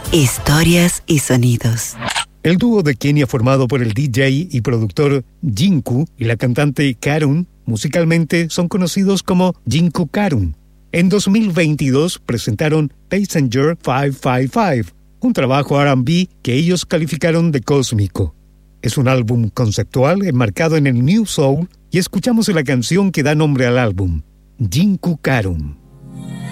Historias y sonidos. El dúo de Kenia formado por el DJ y productor Jinku y la cantante Karun, musicalmente son conocidos como Jinku Karun. En 2022 presentaron Passenger 555, un trabajo R&B que ellos calificaron de cósmico. Es un álbum conceptual enmarcado en el New Soul y escuchamos la canción que da nombre al álbum, Jinku Karun.